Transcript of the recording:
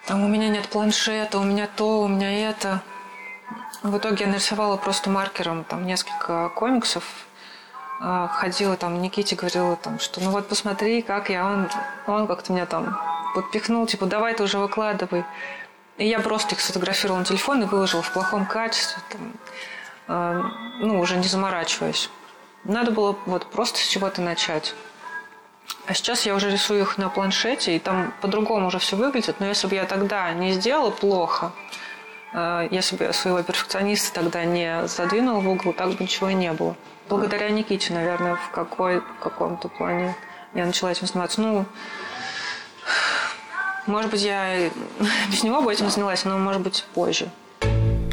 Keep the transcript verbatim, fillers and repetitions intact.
там у меня нет планшета, у меня то, у меня это. В итоге я нарисовала просто маркером там несколько комиксов. Ходила там, Никите говорила, там, что ну вот посмотри, как я. Он, он как-то меня там подпихнул, типа, давай ты уже выкладывай. И я просто их сфотографировала на телефон и выложила в плохом качестве, там, ну, уже не заморачиваясь. Надо было вот просто с чего-то начать. А сейчас я уже рисую их на планшете, и там по-другому уже все выглядит. Но если бы я тогда не сделала плохо, если бы я своего перфекциониста тогда не задвинула в угол, так бы ничего и не было. Благодаря Никите, наверное, в, какой, в каком-то плане я начала этим заниматься. Ну, может быть, я без него бы этим занялась, но, может быть, позже.